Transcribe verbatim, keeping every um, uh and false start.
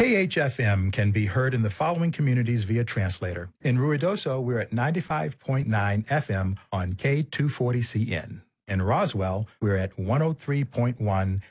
K H F M can be heard in the following communities via translator. In Ruidoso, we're at ninety-five point nine F M on K two forty C N. In Roswell, we're at one oh three point one